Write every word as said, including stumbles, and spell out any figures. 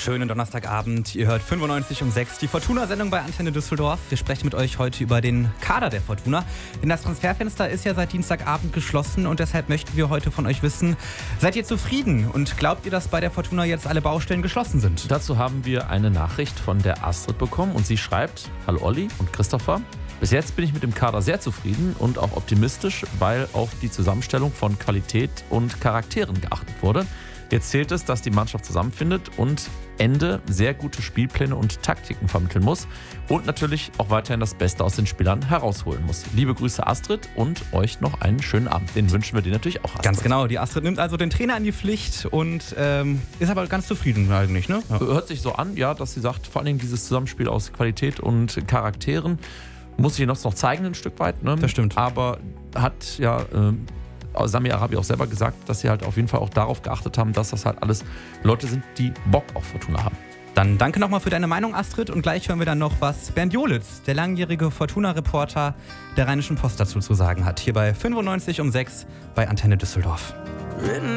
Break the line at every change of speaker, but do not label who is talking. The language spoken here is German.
Schönen Donnerstagabend. Ihr hört fünfundneunzig um sechs, die Fortuna-Sendung bei Antenne Düsseldorf. Wir sprechen mit euch heute über den Kader der Fortuna. Denn das Transferfenster ist ja seit Dienstagabend geschlossen und deshalb möchten wir heute von euch wissen, seid ihr zufrieden und glaubt ihr, dass bei der Fortuna jetzt alle Baustellen geschlossen sind?
Dazu haben wir eine Nachricht von der Astrid bekommen und sie schreibt: Hallo Olli und Christopher. Bis jetzt bin ich mit dem Kader sehr zufrieden und auch optimistisch, weil auf die Zusammenstellung von Qualität und Charakteren geachtet wurde. Jetzt zählt es, dass die Mannschaft zusammenfindet und Ende sehr gute Spielpläne und Taktiken vermitteln muss und natürlich auch weiterhin das Beste aus den Spielern herausholen muss. Liebe Grüße Astrid und euch noch einen schönen Abend. Den wünschen wir dir natürlich auch, Astrid.
Ganz genau, die Astrid nimmt also den Trainer in die Pflicht und ähm, ist aber ganz zufrieden eigentlich, ne? Ja.
Hört sich so an, ja, dass sie sagt, vor allem dieses Zusammenspiel aus Qualität und Charakteren muss sie noch, noch zeigen ein Stück weit. Ne?
Das stimmt.
Aber hat ja äh, Sami Arabi auch selber gesagt, dass sie halt auf jeden Fall auch darauf geachtet haben, dass das halt alles Leute sind, die Bock auf Fortuna haben.
Dann danke nochmal für deine Meinung, Astrid. Und gleich hören wir dann noch, was Bernd Jolitz, der langjährige Fortuna-Reporter der Rheinischen Post, dazu zu sagen hat. Hier bei fünfundneunzig um sechs bei Antenne Düsseldorf.